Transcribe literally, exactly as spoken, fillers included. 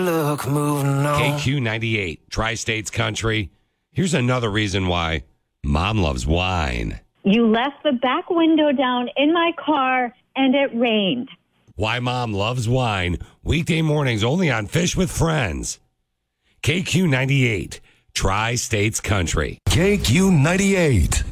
Look, moving on. K Q ninety-eight, Tri-States Country. Here's another reason why Mom loves wine. You left the back window down in my car, and it rained. Why Mom loves wine. Weekday mornings only on Fish with Friends. K Q ninety-eight, Tri-States Country. K Q ninety-eight.